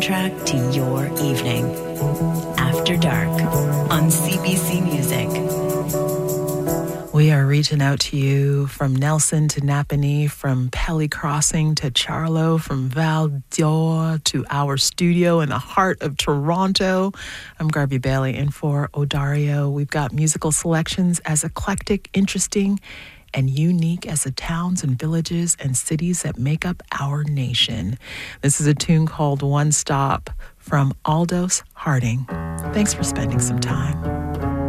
soundtrack to your evening. After Dark on CBC Music. We are reaching out to you from Nelson to Napanee, from Pelly Crossing to Charlo, from Val d'Or to our studio in the heart of Toronto. I'm Garvey Bailey in for Odario. We've got musical selections as eclectic, interesting, and unique as the towns and villages and cities that make up our nation. This is a tune called One Stop from Aldous Harding. Thanks for spending some time.